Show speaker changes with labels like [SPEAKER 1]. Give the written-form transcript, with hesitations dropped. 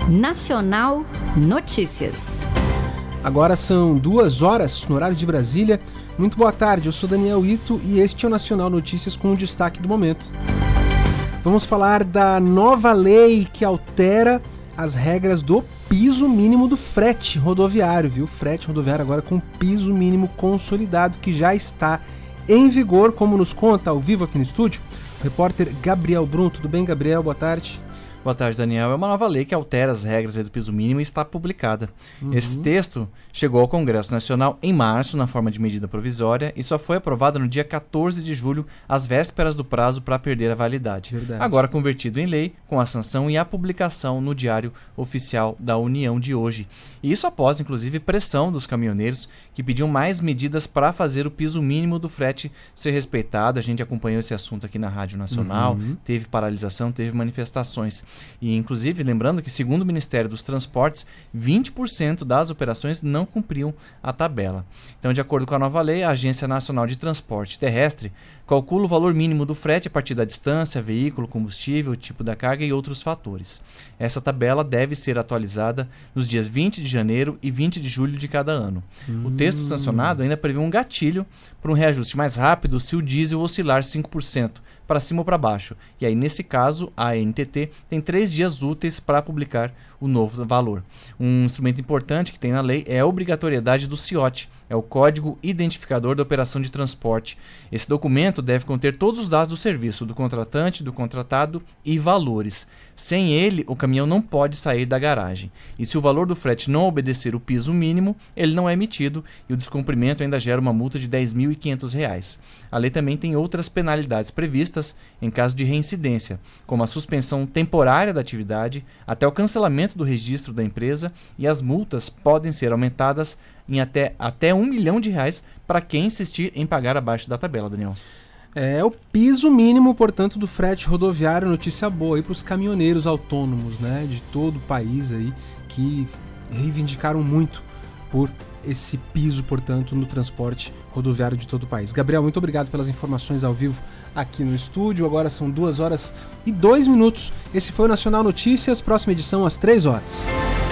[SPEAKER 1] Nacional Notícias.
[SPEAKER 2] Agora são 2h no horário de Brasília. Muito boa tarde, eu sou Daniel Ito e este é o Nacional Notícias com o destaque do momento. Vamos falar da nova lei que altera as regras do piso mínimo do frete rodoviário, viu? Frete rodoviário agora com piso mínimo consolidado que já está em vigor, como nos conta ao vivo aqui no estúdio o repórter Gabriel Brum. Tudo bem, Gabriel? Boa tarde.
[SPEAKER 3] Boa tarde, Daniel. É uma nova lei que altera as regras do piso mínimo e está publicada. Esse texto chegou ao Congresso Nacional em março, na forma de medida provisória, e só foi aprovado no dia 14 de julho, às vésperas do prazo para perder a validade.
[SPEAKER 2] Verdade.
[SPEAKER 3] Agora convertido em lei, com a sanção e a publicação no Diário Oficial da União de hoje. E isso após, inclusive, pressão dos caminhoneiros que pediam mais medidas para fazer o piso mínimo do frete ser respeitado. A gente acompanhou esse assunto aqui na Rádio Nacional, teve paralisação, teve manifestações. E, inclusive, lembrando que, segundo o Ministério dos Transportes, 20% das operações não cumpriam a tabela. Então, de acordo com a nova lei, a Agência Nacional de Transporte Terrestre calcula o valor mínimo do frete a partir da distância, veículo, combustível, tipo da carga e outros fatores. Essa tabela deve ser atualizada nos dias 20 de janeiro e 20 de julho de cada ano. O texto sancionado ainda prevê um gatilho para um reajuste mais rápido se o diesel oscilar 5% para cima ou para baixo. E aí, nesse caso, a ANTT tem 3 dias úteis para publicar o novo valor. Um instrumento importante que tem na lei é a obrigatoriedade do CIOT, é o Código Identificador da Operação de Transporte. Esse documento deve conter todos os dados do serviço, do contratante, do contratado e valores. Sem ele, o caminhão não pode sair da garagem. E se o valor do frete não obedecer o piso mínimo, ele não é emitido e o descumprimento ainda gera uma multa de R$ 10.500. A lei também tem outras penalidades previstas em caso de reincidência, como a suspensão temporária da atividade até o cancelamento do registro da empresa, e as multas podem ser aumentadas em até R$ 1 milhão para quem insistir em pagar abaixo da tabela, Daniel.
[SPEAKER 2] É o piso mínimo, portanto, do frete rodoviário. Notícia boa aí para os caminhoneiros autônomos, né, de todo o país aí, que reivindicaram muito por esse piso, portanto, no transporte rodoviário de todo o país. Gabriel, muito obrigado pelas informações ao vivo aqui no estúdio. Agora são 2h02. Esse foi o Nacional Notícias. Próxima edição às 3h.